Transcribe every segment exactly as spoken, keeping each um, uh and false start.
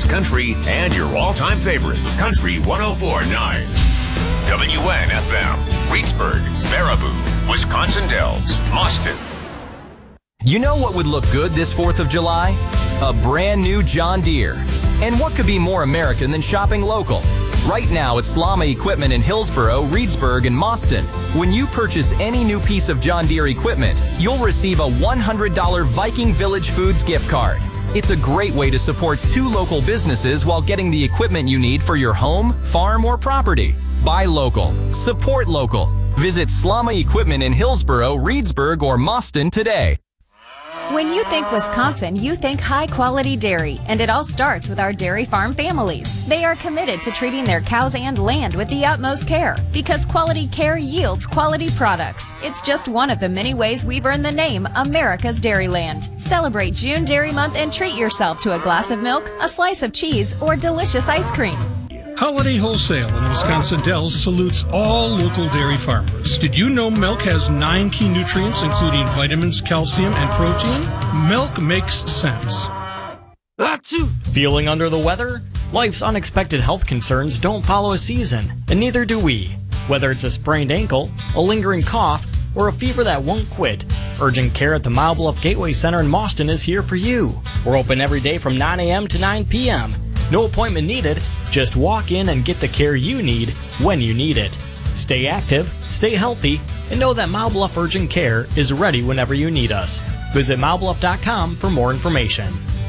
oldies, country, and your all-time favorites. Country one oh four point nine. W N F M. Reedsburg, Baraboo, Wisconsin Dells, Austin. You know what would look good this fourth of July? A brand new John Deere. And what could be more American than shopping local? Right now at Slama Equipment in Hillsboro, Reedsburg, and Mauston, when you purchase any new piece of John Deere equipment, you'll receive a one hundred dollars Viking Village Foods gift card. It's a great way to support two local businesses while getting the equipment you need for your home, farm, or property. Buy local. Support local. Visit Slama Equipment in Hillsboro, Reedsburg, or Mauston today. When you think Wisconsin, you think high-quality dairy, and it all starts with our dairy farm families. They are committed to treating their cows and land with the utmost care, because quality care yields quality products. It's just one of the many ways we've earned the name America's Dairyland. Celebrate June Dairy Month and treat yourself to a glass of milk, a slice of cheese, or delicious ice cream. Holiday Wholesale in Wisconsin Dells salutes all local dairy farmers. Did you know milk has nine key nutrients, including vitamins, calcium, and protein? Milk makes sense. Feeling under the weather? Life's unexpected health concerns don't follow a season, and neither do we. Whether it's a sprained ankle, a lingering cough, or a fever that won't quit, urgent care at the Mile Bluff Gateway Center in Mauston is here for you. We're open every day from nine a.m. to nine p.m. No appointment needed. Just walk in and get the care you need when you need it. Stay active, stay healthy, and know that Mile Bluff Urgent Care is ready whenever you need us. Visit mile bluff dot com for more information.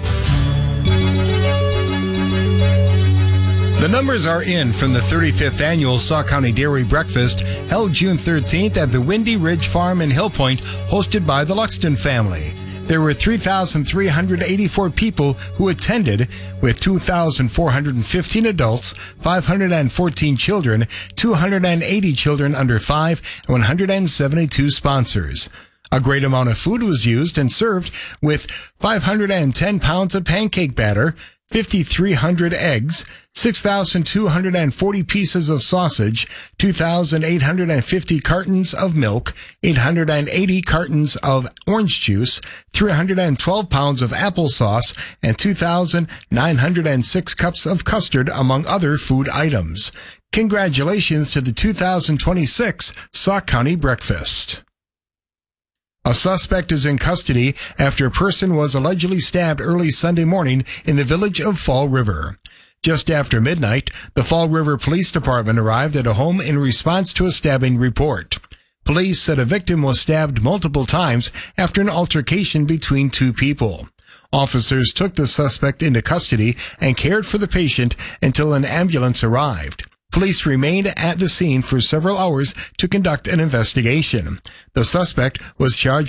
The numbers are in from the thirty-fifth Annual Sauk County Dairy Breakfast, held June thirteenth at the Windy Ridge Farm in Hill Point, hosted by the Luxton family. There were three thousand three hundred eighty-four people who attended, with two thousand four hundred fifteen adults, five hundred fourteen children, two hundred eighty children under five, and one hundred seventy-two sponsors. A great amount of food was used and served, with five hundred ten pounds of pancake batter, five thousand three hundred eggs, six thousand two hundred forty pieces of sausage, two thousand eight hundred fifty cartons of milk, eight hundred eighty cartons of orange juice, three hundred twelve pounds of applesauce, and two thousand nine hundred six cups of custard, among other food items. Congratulations to the two thousand twenty-six Sauk County Breakfast. A suspect is in custody after a person was allegedly stabbed early Sunday morning in the village of Fall River. Just after midnight, the Fall River Police Department arrived at a home in response to a stabbing report. Police said a victim was stabbed multiple times after an altercation between two people. Officers took the suspect into custody and cared for the patient until an ambulance arrived. Police remained at the scene for several hours to conduct an investigation. The suspect was charged